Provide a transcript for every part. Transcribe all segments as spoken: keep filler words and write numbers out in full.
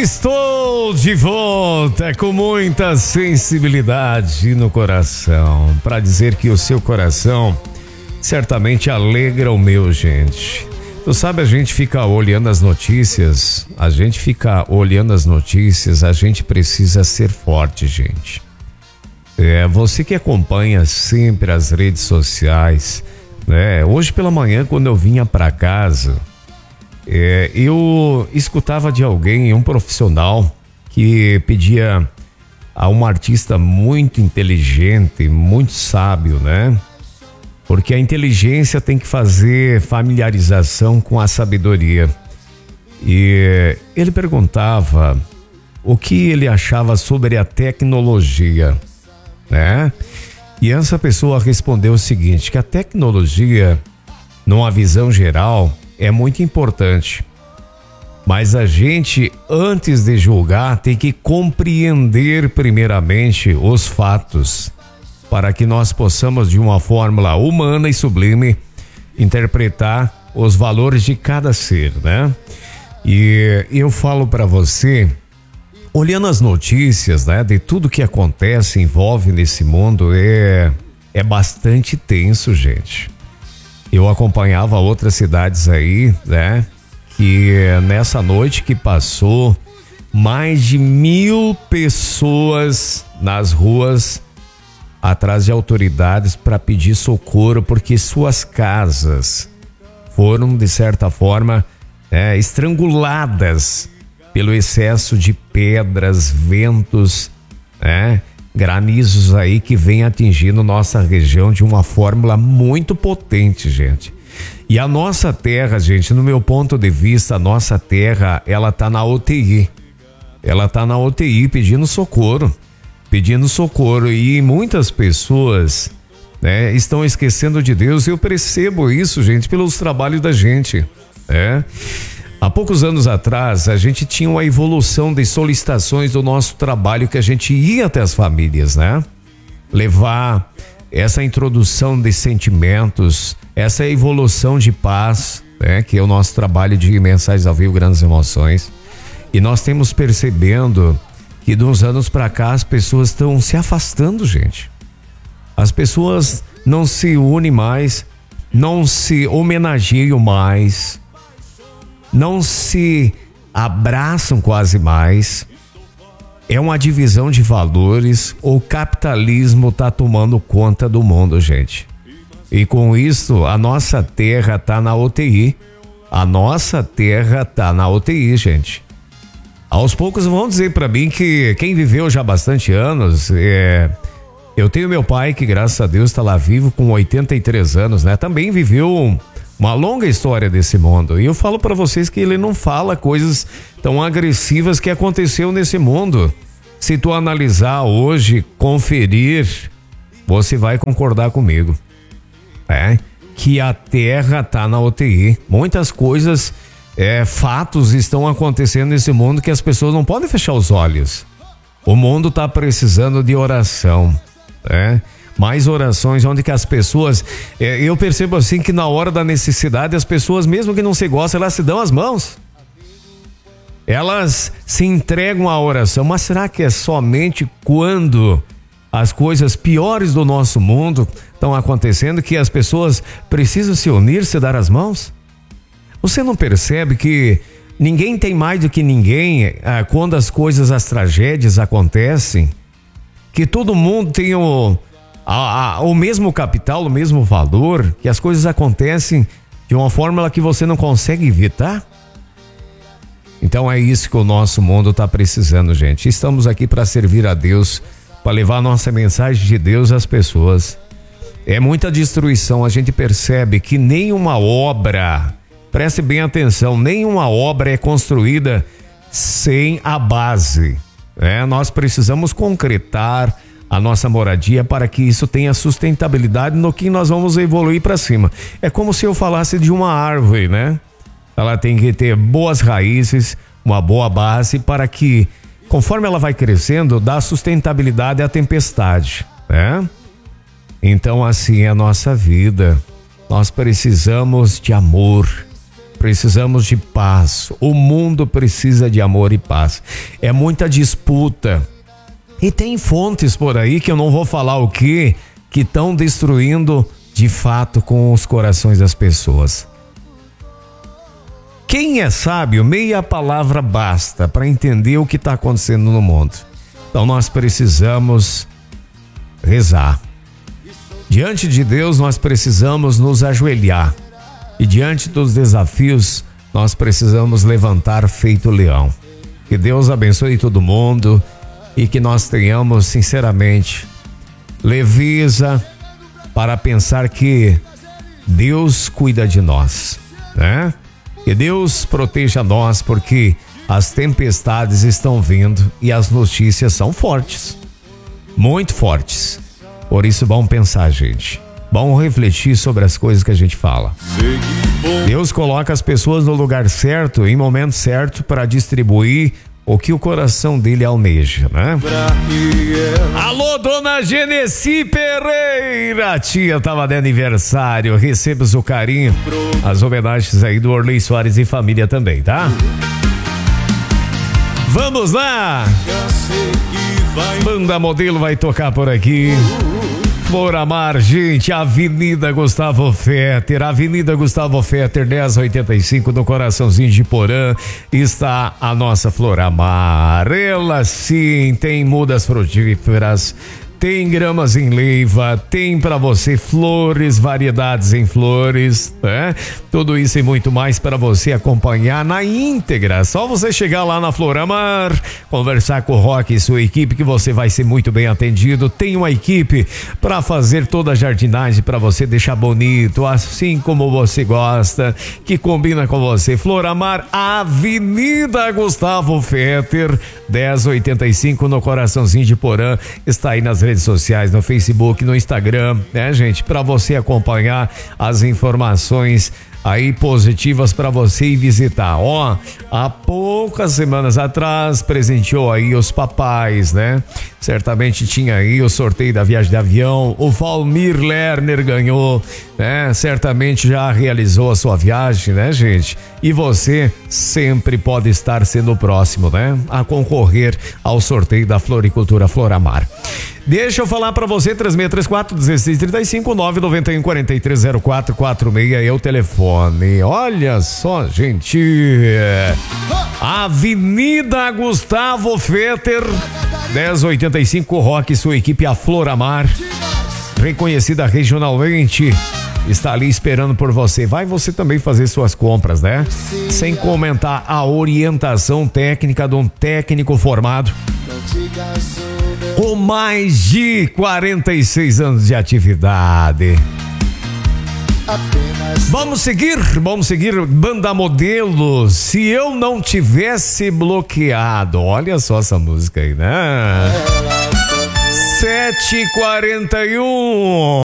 Estou de volta com muita sensibilidade no coração para dizer que o seu coração certamente alegra o meu, gente. Tu sabe, a gente fica olhando as notícias, a gente fica olhando as notícias, a gente precisa ser forte, gente. É, você que acompanha sempre as redes sociais, né? Hoje pela manhã, quando eu vinha para casa, É, eu escutava de alguém, um profissional, que pedia a um artista muito inteligente, muito sábio, né? Porque a inteligência tem que fazer familiarização com a sabedoria. E ele perguntava o que ele achava sobre a tecnologia, né? E essa pessoa respondeu o seguinte, que a tecnologia, numa visão geral, é muito importante, mas a gente, antes de julgar, tem que compreender primeiramente os fatos, para que nós possamos, de uma fórmula humana e sublime, interpretar os valores de cada ser, né? E eu falo para você, olhando as notícias, né, de tudo que acontece, envolve nesse mundo, é, é bastante tenso, gente. Eu acompanhava outras cidades aí, né? Que nessa noite que passou, mais de mil pessoas nas ruas atrás de autoridades para pedir socorro, porque suas casas foram, de certa forma, é, estranguladas pelo excesso de pedras, ventos, né? Granizos aí que vem atingindo nossa região de uma fórmula muito potente, gente. E a nossa terra, gente, no meu ponto de vista, a nossa terra, ela tá na U T I. Ela tá na U T I pedindo socorro, pedindo socorro. E muitas pessoas, né, estão esquecendo de Deus. Eu percebo isso, gente, pelos trabalhos da gente, né? Há poucos anos atrás, a gente tinha uma evolução de solicitações do nosso trabalho, que a gente ia até as famílias, né? Levar essa introdução de sentimentos, essa evolução de paz, né? Que é o nosso trabalho de mensagens ao vivo, grandes emoções. E nós temos percebendo que de uns anos para cá as pessoas estão se afastando, gente. As pessoas não se unem mais, não se homenageiam mais, não se abraçam quase mais. É uma divisão de valores. O capitalismo tá tomando conta do mundo, gente. E com isso, a nossa terra tá na U T I. A nossa terra tá na U T I, gente. Aos poucos vão dizer para mim que quem viveu já bastante anos, é... eu tenho meu pai que, graças a Deus, tá lá vivo com oitenta e três anos, né? Também viveu uma longa história desse mundo. E eu falo para vocês que ele não fala coisas tão agressivas que aconteceu nesse mundo. Se tu analisar hoje, conferir, você vai concordar comigo. É que a terra tá na U T I. Muitas coisas, é, fatos estão acontecendo nesse mundo que as pessoas não podem fechar os olhos. O mundo tá precisando de oração, né? Mais orações, onde que as pessoas, é, eu percebo assim que na hora da necessidade as pessoas, mesmo que não se gostem, elas se dão as mãos, elas se entregam à oração. Mas será que é somente quando as coisas piores do nosso mundo estão acontecendo que as pessoas precisam se unir, se dar as mãos? Você não percebe que ninguém tem mais do que ninguém ah, quando as coisas, as tragédias acontecem, que todo mundo tem o A, a, o mesmo capital, o mesmo valor, que as coisas acontecem de uma forma que você não consegue evitar? Então é isso que o nosso mundo está precisando, gente. Estamos aqui para servir a Deus, para levar a nossa mensagem de Deus às pessoas. É muita destruição, a gente percebe que nenhuma obra, preste bem atenção, nenhuma obra é construída sem a base, né? Nós precisamos concretar a nossa moradia para que isso tenha sustentabilidade no que nós vamos evoluir para cima. É como se eu falasse de uma árvore, né? Ela tem que ter boas raízes, uma boa base para que, conforme ela vai crescendo, dá sustentabilidade à tempestade, né? Então assim é a nossa vida. Nós precisamos de amor, Precisamos de paz. O mundo precisa de amor e paz. É muita disputa. E tem fontes por aí que eu não vou falar o que, que estão destruindo de fato com os corações das pessoas. Quem é sábio, meia palavra basta para entender o que está acontecendo no mundo. Então nós precisamos rezar. Diante de Deus nós precisamos nos ajoelhar. E diante dos desafios nós precisamos levantar feito leão. Que Deus abençoe todo mundo e que nós tenhamos sinceramente leveza para pensar que Deus cuida de nós, né? Que Deus proteja nós, porque as tempestades estão vindo e as notícias são fortes, muito fortes. Por isso, vamos pensar, gente. Vamos refletir sobre as coisas que a gente fala. Deus coloca as pessoas no lugar certo, em momento certo, para distribuir o que o coração dele almeja, né? Alô, dona Genesi Pereira, a tia tava de aniversário, receba o carinho, as homenagens aí do Orley Soares e família também, tá? Vamos lá! Banda Modelo vai tocar por aqui. Floramar, gente, Avenida Gustavo Fetter, Avenida Gustavo Fetter, dez oitenta e cinco, no coraçãozinho de Porã, está a nossa Floramar. Ela sim tem mudas frutíferas, tem gramas em leiva, tem para você flores, variedades em flores, né? Tudo isso e muito mais para você acompanhar na íntegra. Só você chegar lá na Floramar, conversar com o Rock e sua equipe que você vai ser muito bem atendido. Tem uma equipe para fazer toda a jardinagem para você deixar bonito, assim como você gosta, que combina com você. Floramar, Avenida Gustavo Fetter, dez oitenta e cinco, no coraçãozinho de Porã. Está aí nas redes sociais, no Facebook, no Instagram, né, gente? Para você acompanhar as informações aí positivas para você ir visitar. Ó, há poucas semanas atrás presenteou aí os papais, né? Certamente tinha aí o sorteio da viagem de avião. O Valmir Lerner ganhou, né? Certamente já realizou a sua viagem, né, gente? E você sempre pode estar sendo o próximo, né? A concorrer ao sorteio da Floricultura Floramar. Deixa eu falar pra você, três seis três quatro, um seis três cinco, nove nove um, quatro três zero quatro quatro seis é o telefone. Olha só, gente. Avenida Gustavo Fetter, dez oitenta e cinco, Rock e sua equipe, a Floramar, reconhecida regionalmente, está ali esperando por você. Vai você também fazer suas compras, né? Sem comentar a orientação técnica de um técnico formado com mais de quarenta e seis anos de atividade. Vamos seguir, vamos seguir. Banda Modelo, Se Eu Não Tivesse Bloqueado. Olha só essa música aí, né? sete e quarenta e um.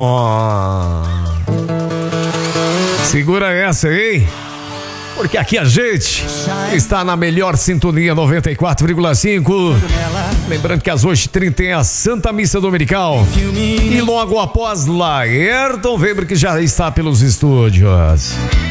Segura essa aí, porque aqui a gente está na melhor sintonia, noventa e quatro vírgula cinco. Lembrando que às oito e trinta tem a Santa Missa Dominical. E logo após lá, Ayrton Weber, que já está pelos estúdios.